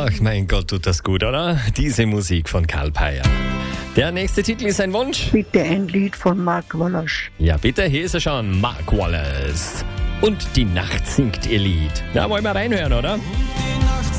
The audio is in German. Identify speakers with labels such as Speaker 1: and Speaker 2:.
Speaker 1: Ach, mein Gott, tut das gut, oder? Diese Musik von Karl Peyer. Der nächste Titel ist ein Wunsch.
Speaker 2: Bitte ein Lied von Mark Wallace.
Speaker 1: Ja, bitte, hier ist er schon, Mark Wallace. Und die Nacht singt ihr Lied. Na, wollen wir reinhören, oder?